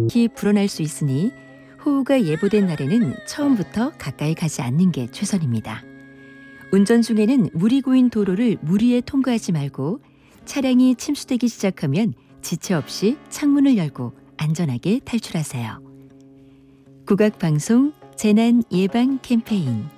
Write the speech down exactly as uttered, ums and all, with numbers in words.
히 불어날 수 있으니 호우가 예보된 날에는 처음부터 가까이 가지 않는 게 최선입니다. 운전 중에는 물이 고인 도로를 무리에 통과하지 말고 차량이 침수되기 시작하면 지체 없이 창문을 열고 안전하게 탈출하세요. 국악방송 재난 예방 캠페인